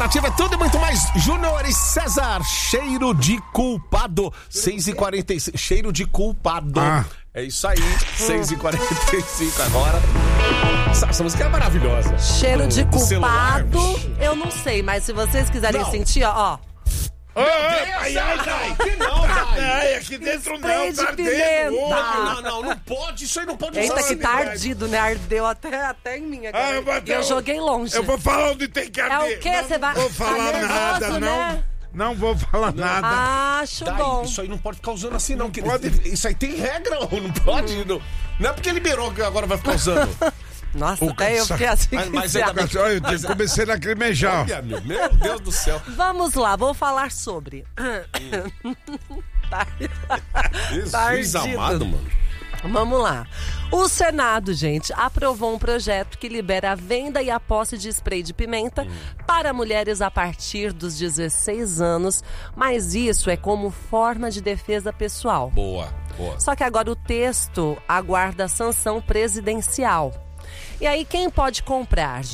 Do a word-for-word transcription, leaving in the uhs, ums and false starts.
Nativa é tudo e muito mais. Júnior e César, cheiro de culpado. seis e quarenta e cinco, cheiro de culpado. Ah. É isso aí, seis e quarenta e cinco agora. Essa, essa música é maravilhosa. Cheiro Do- de do celular. culpado, eu não sei, mas se vocês quiserem Não. sentir, ó, ó. Ai, ai, ai. Que não, Dai. Ai, aqui dentro Spray não, de tá ardendo. pimenta. Ô, Não, não, não pode, isso aí não pode Eita, usar. que tá ardido, né? Ardeu até, até em mim agora. Ah, eu vou E até- eu joguei longe. Eu vou falar onde tem que É arder. o quê? Você vai... Não vou falar tá nervoso, nada, não. né? Não vou falar nada. Acho Dai, bom. isso aí não pode ficar usando assim, não. que pode. Isso aí tem regra, ou não pode? Não, não é porque liberou que agora vai ficar usando. Nossa, O até eu ca- fiquei assim. Mas- mas que ainda bem se- Olha, eu comecei a lacrimejar. Olha, meu, meu Deus do céu. Vamos lá, vou falar sobre. Tá- Jesus Tá ardido. amado, mano. Vamos lá. O Senado, gente, aprovou um projeto que libera a venda e a posse de spray de pimenta Hum. para mulheres a partir dos dezesseis anos, mas isso é como forma de defesa pessoal. Boa, boa. Só que agora o texto aguarda a sanção presidencial. E aí, quem pode comprar,